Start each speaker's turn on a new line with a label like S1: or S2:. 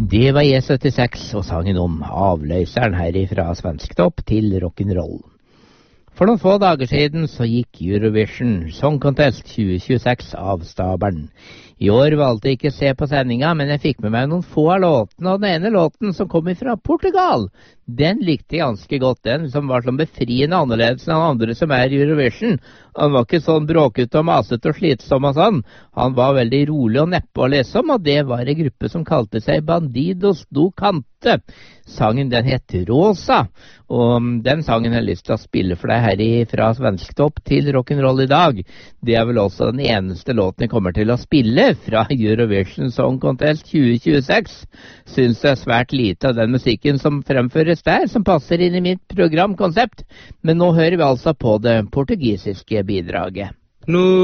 S1: Det var E76 og sangen om avløseren herifra svensktopp til rock'n'roll. For noen få dager siden så gikk Eurovision Song Contest 2026 av stabelen. I år valgte jeg ikke å se på sendinga, men jeg fikk med meg noen få av låtene, og den ene låten som kom fra Portugal, den likte jeg ganske godt, den som var sånn befriende annerledes enn andre som i Eurovision. Han var ikke sånn bråkete og masete og slitsom og sånn. Han var veldig rolig og neppe å lese om, og det var en gruppe som kalte seg Bandidos do Cante. Sangen den heter Rosa, og den sangen har jeg lyst til å spille for deg her fra svensktopp til rock'n'roll i dag. Det er vel også den eneste låten jeg kommer til å spille fra Eurovision Song Contest 2026. Synes det er svært lite av den musikken som fremføres der, som passer inn i mitt programkonsept. Men nå hører vi altså på det portugisiske bidraget.